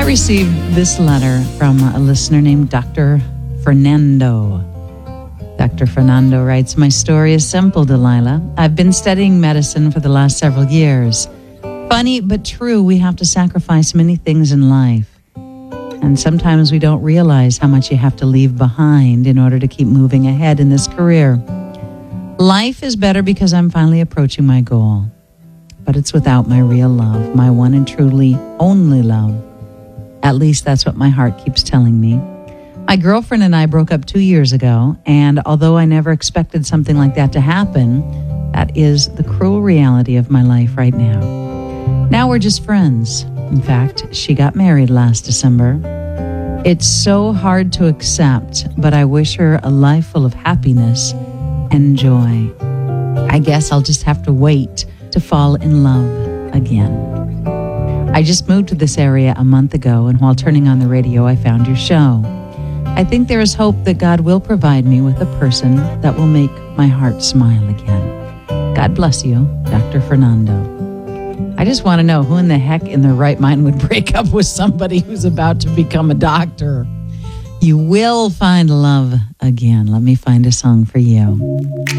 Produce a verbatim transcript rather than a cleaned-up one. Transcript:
I received this letter from a listener named Doctor Fernando. Doctor Fernando writes, "My story is simple, Delilah. I've been studying medicine for the last several years. Funny but true, we have to sacrifice many things in life. And sometimes we don't realize how much you have to leave behind in order to keep moving ahead in this career. Life is better because I'm finally approaching my goal. But it's without my real love, my one and truly only love. At least that's what my heart keeps telling me. My girlfriend and I broke up two years ago, and although I never expected something like that to happen, that is the cruel reality of my life right now. Now we're just friends. In fact, she got married last December. It's so hard to accept, but I wish her a life full of happiness and joy. I guess I'll just have to wait to fall in love again. I just moved to this area a month ago, and while turning on the radio, I found your show. I think there is hope that God will provide me with a person that will make my heart smile again. God bless you, Doctor Fernando." I just want to know who in the heck in their right mind would break up with somebody who's about to become a doctor. You will find love again. Let me find a song for you.